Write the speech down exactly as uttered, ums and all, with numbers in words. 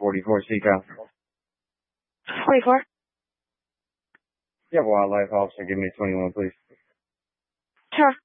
forty-four Seacow. forty-four? Yeah, wildlife officer, give me twenty-one, please. Sure.